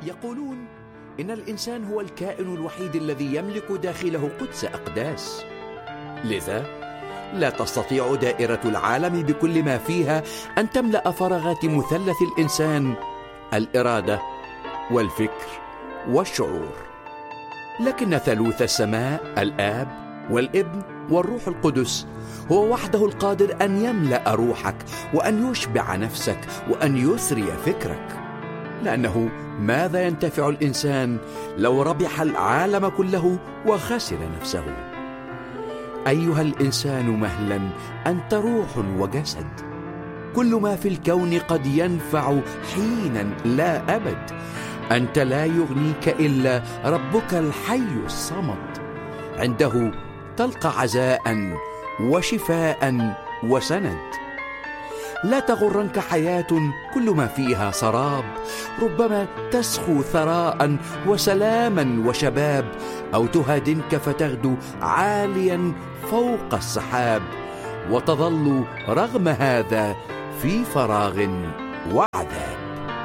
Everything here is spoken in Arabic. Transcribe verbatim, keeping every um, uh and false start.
يقولون إن الإنسان هو الكائن الوحيد الذي يملك داخله قدس أقداس، لذا لا تستطيع دائرة العالم بكل ما فيها أن تملأ فراغات مثلث الإنسان: الإرادة والفكر والشعور. لكن ثالوث السماء الآب والابن والروح القدس هو وحده القادر أن يملأ روحك وأن يشبع نفسك وأن يثري فكرك، لأنه ماذا ينتفع الإنسان لو ربح العالم كله وخسر نفسه؟ أيها الإنسان مهلا، أنت روح وجسد. كل ما في الكون قد ينفع حينا لا أبد. أنت لا يغنيك إلا ربك الحي الصمد، عنده تلقى عزاء وشفاء وسند. لا تغرنك حياة كل ما فيها سراب، ربما تسخو ثراء وسلاما وشباب، أو تهادنك فتغدو عاليا فوق السحاب، وتظل رغم هذا في فراغ وعذاب.